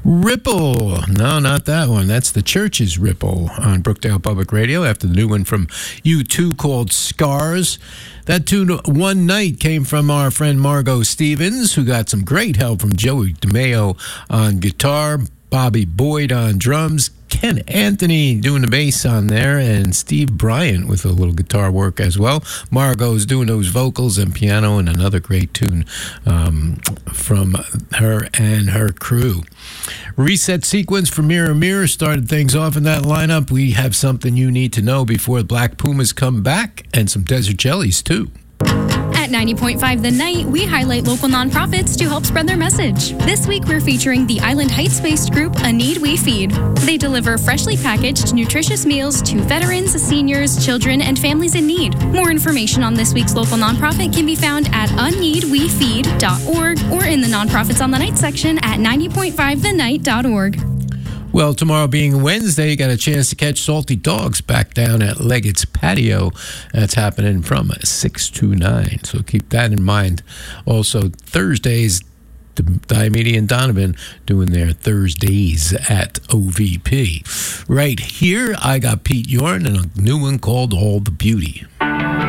Ripple. No, not that one. That's the Church's Ripple on Brookdale Public Radio after the new one from U2 called Scars. That tune, One Night, came from our friend Margot Stevens, who got some great help from Joey DeMeo on guitar, Bobby Boyd on drums, Ken Anthony doing the bass on there, and Steve Bryant with a little guitar work as well. Margot's doing those vocals and piano, and another great tune from her and her crew. Reset Sequence from Mirror Mirror started things off in that lineup. We have something you need to know before the Black Pumas come back, and some Desert Jellies too. At 90.5 The Night, we highlight local nonprofits to help spread their message. This week, we're featuring the Island Heights-based group A Need We Feed. They deliver freshly packaged, nutritious meals to veterans, seniors, children, and families in need. More information on this week's local nonprofit can be found at aneedwefeed.org or in the Nonprofits on the Night section at 90.5thenight.org. Well, tomorrow being Wednesday, you got a chance to catch Salty Dogs back down at Leggett's Patio. That's happening from 6 to 9, so keep that in mind. Also, Thursdays, Diomede and Donovan doing their Thursdays at OVP. Right here, I got Pete Yorn and a new one called All the Beauty.